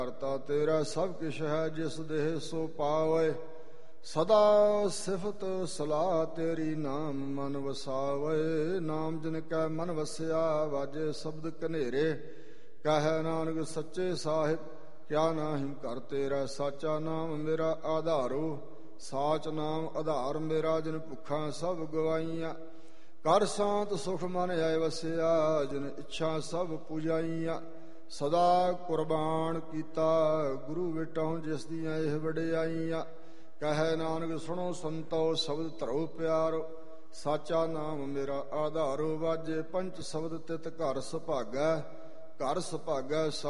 ਕਰਤਾ ਤੇਰਾ ਸਭ ਕਿਛ ਹੈ, ਜਿਸ ਦੇਹ ਸੋ ਪਾਵੈ। ਸਦਾ ਸਿਫਤ ਸਲਾਹ ਤੇਰੀ, ਨਾਮ ਮਨ ਵਸਾਵੈ। ਨਾਮ ਜਿਨ ਕੈ ਮਨ ਵਸਿਆ, ਵਾਜੇ ਸ਼ਬਦ ਕਨੇਰੇ। ਕਹੈ ਨਾਨਕ ਸੱਚੇ ਸਾਹਿਬ, ਕਿਆ ਨਾਹੀ ਘਰ ਤੇਰਾ। ਸਾਚਾ ਨਾਮ ਮੇਰਾ ਆਧਾਰੋ, ਸਾਚ ਨਾਮ ਆਧਾਰ ਮੇਰਾ। ਜਿਨ ਭੁੱਖਾਂ ਸਭ ਗਵਾਈਆਂ, ਕਰ ਸ਼ਾਂਤ ਸੁਖ ਮਨ ਆਏ ਵਸਿਆ। ਜਿਨ ਇੱਛਾ ਸਭ ਪੁਜਾਈਆਂ, ਸਦਾ ਕੁਰਬਾਨ ਕੀਤਾ। ਗੁਰੂ ਵਿਟਹੁ ਜਿਸ ਦੀਆਂ ਇਹ ਵਡਿਆਈਆਂ। ਕਹੈ ਨਾਨਕ ਸੁਣੋ ਸੰਤੋ, ਸ਼ਬਦ ਧਰੋ ਪਿਆਰੋ। ਸਾਚਾ ਨਾਮ ਮੇਰਾ ਆਧਾਰੋ, ਵਾਜੇ ਪੰਚ ਸ਼ਬਦ ਤਿਤ ਘਰ ਸੁਭਾਗੈ। ਘਰ ਸੁਭਾਗੈ